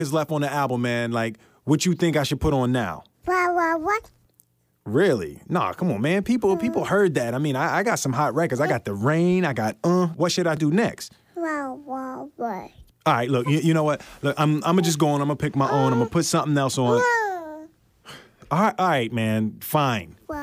is left on the album, man. Like, what you think I should put on now? What? Really? Nah, come on, man. People heard that. I mean, I got some hot records. I got The Rain. I got What should I do next? What? All right, look, you know what? Look, I'm gonna just go on. I'm gonna pick my own. I'm gonna put something else on. All right, man. Fine.